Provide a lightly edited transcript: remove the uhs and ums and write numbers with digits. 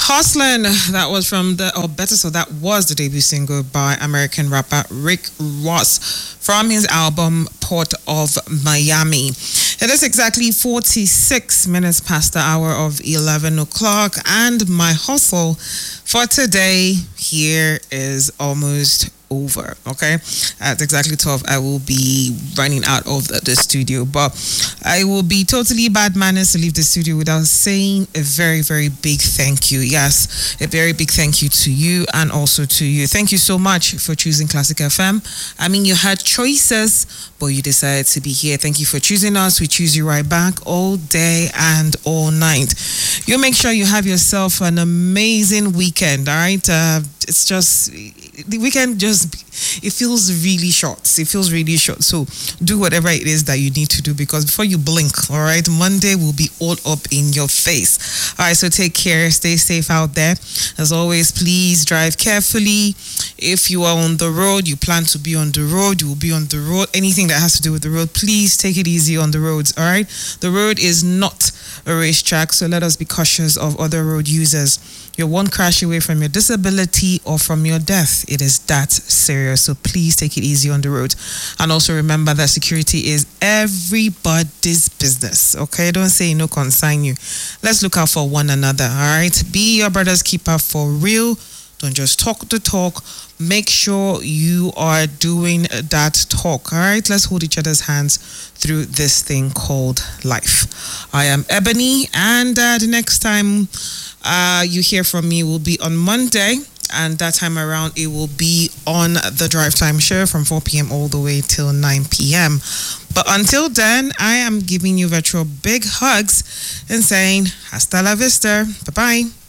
Hustlin', that was from that was the debut single by American rapper Rick Ross from his album Port of Miami. It is exactly 46 minutes past the hour of 11 o'clock, and my hustle for today here is almost over. Okay, at exactly 12 I will be running out of the studio, but I will be totally bad manners to leave the studio without saying a very, very big thank you. Yes, a very big thank you to you and also to you. Thank you so much for choosing Classic FM. I mean, you had choices, but you decided to be here. Thank you for choosing us. We choose you right back all day and all night. You make sure you have yourself an amazing weekend. All right, it's just the weekend it feels really short. It feels really short. So do whatever it is that you need to do, because before you blink, all right, Monday will be all up in your face. All right, so take care. Stay safe out there. As always, please drive carefully. If you are on the road, you plan to be on the road, you will be on the road. Anything that has to do with the road, please take it easy on the roads, all right? The road is not a racetrack, so let us be cautious of other road users. You're one crash away from your disability or from your death. It is that serious. So please take it easy on the road. And also remember that security is everybody's business. Okay? Don't say no consign you. Let's look out for one another. All right? Be your brother's keeper for real. Don't just talk the talk. Make sure you are doing that talk. All right? Let's hold each other's hands through this thing called life. I am Ebony, and the next time you hear from me will be on Monday, and that time around it will be on the Drive Time Show from 4 p.m. all the way till 9 p.m. But until then, I am giving you virtual big hugs and saying hasta la vista. Bye-bye.